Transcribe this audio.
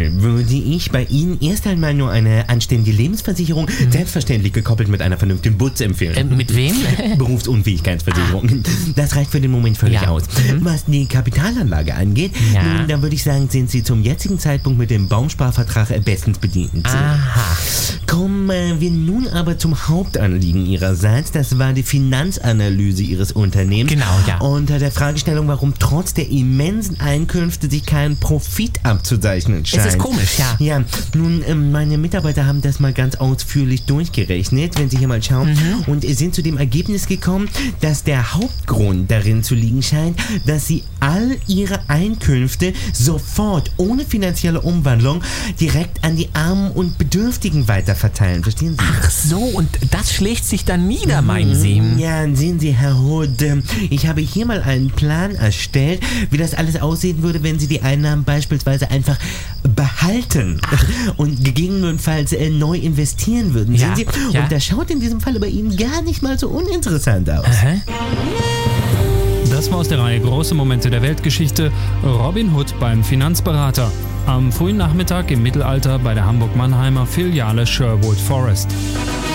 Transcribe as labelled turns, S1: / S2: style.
S1: Fall würde ich bei Ihnen erst einmal nur eine anständige Lebensversicherung, selbstverständlich gekoppelt mit einer vernünftigen Butz empfehlen.
S2: Mit wem?
S1: Berufsunfähigkeitsversicherung. Das reicht für den Moment völlig aus. Was die Kapitalanlage angeht, nun, da würde ich sagen, sind Sie zum jetzigen Zeitpunkt mit dem Baumsparvertrag bestens bedient.
S2: Aha.
S1: Kommen wir nun aber zum Hauptanliegen Ihrerseits. Das war die Finanzanalyse Ihres Unternehmens.
S2: Genau, ja.
S1: Unter der Fragestellung, warum trotz der immensen Einkünfte sich kein Profit abzuzeichnen scheint.
S2: Es ist komisch, ja.
S1: Ja, nun, meine Mitarbeiter haben das mal ganz ausführlich durchgerechnet, wenn Sie hier mal schauen, und sind zu dem Ergebnis gekommen, dass der Hauptgrund darin zu liegen scheint, dass Sie all Ihre Einkünfte sofort, ohne finanzielle Umwandlung, direkt an die Armen und Bedürftigen weiterverteilen. Verstehen Sie?
S2: Ach so, und das schlägt sich dann nieder, meinen Sie?
S1: Ja, sehen Sie, Herr Hood, ich habe hier mal einen Plan erstellt, wie das alles aussehen würde, wenn Sie die Einnahmen beispielsweise einfach behalten und gegebenenfalls neu investieren würden.
S2: Ja,
S1: Sehen Sie?
S2: ja.
S1: Und das schaut in diesem Fall bei Ihnen gar nicht mal so uninteressant aus.
S3: Das war aus der Reihe Große Momente der Weltgeschichte. Robin Hood beim Finanzberater. Am frühen Nachmittag im Mittelalter bei der Hamburg-Mannheimer Filiale Sherwood Forest.